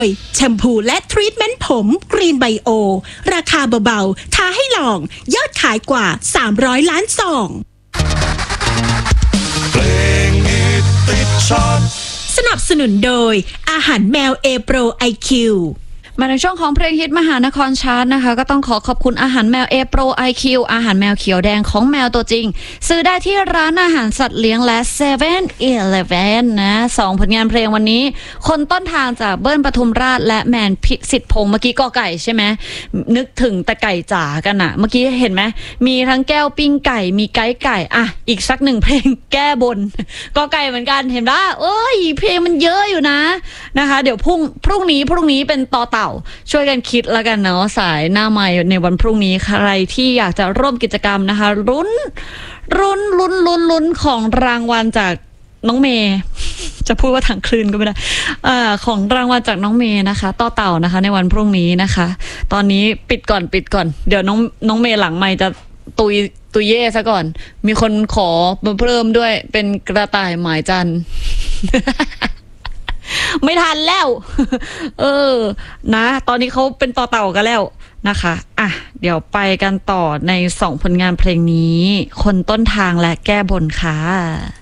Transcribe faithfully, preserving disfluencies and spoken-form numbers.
แชมพูและทรีทเมนต์ผมกรีนไบโอราคาเบาๆท้าให้ลองยอดขายกว่าสามร้อยล้านซองเพลงฮิตติดชาร์ตสนับสนุนโดยอาหารแมวเอโปรไอคิวมาในช่วงของเพลงฮิตมหานครชาร์ตนะคะก็ต้องขอขอบคุณอาหารแมว A Pro ไอ คิว อาหารแมวเขียวแดงของแมวตัวจริงซื้อได้ที่ร้านอาหารสัตว์เลี้ยงและ เซเว่น อีเลฟเว่น นะสองผลงานเพลงวันนี้คนต้นทางจากเบิ้ลปทุมราชและแมนพิสิทธิ์พงษ์เมื่อกี้กอไก่ใช่ไหมนึกถึงแต่ไก่จ๋ากันอะเมื่อกี้เห็นไหมมีทั้งแก้วปิ้งไก่มีไก่ไก่อ่ะอีกสักหนึ่งเพลงแก้บนกอไก่เหมือนกันเห็นปะเอ้ยเพลงมันเยอะอยู่นะนะคะเดี๋ยวพรุ่งพรุ่งนี้พรุ่งนี้เป็นต่อเต่าช่วยกันคิดแล้วกันเนาะสายหน้าใหม่ในวันพรุ่งนี้ใครที่อยากจะร่วมกิจกรรมนะคะลุ้นลุ้นลุ้นลุ้นลุ้นของรางวัลจากน้องเมย์จะพูดว่าถังคลื่นก็ไม่ได้เอ่อของรางวัลจากน้องเมย์นะคะต่อเต่านะคะในวันพรุ่งนี้นะคะตอนนี้ปิดก่อนปิดก่อนเดี๋ยวน้องน้องเมย์หลังไมค์จะตุยตุยเย่ซะก่อนมีคนขอมาเพิ่มด้วยเป็นกระต่ายหมายจันทร์ ไม่ทันแล้วเออนะตอนนี้เขาเป็นต่อเต่ากันแล้วนะคะอ่ะเดี๋ยวไปกันต่อในสองผลงานเพลงนี้คนต้นทางและแก้บนค่ะ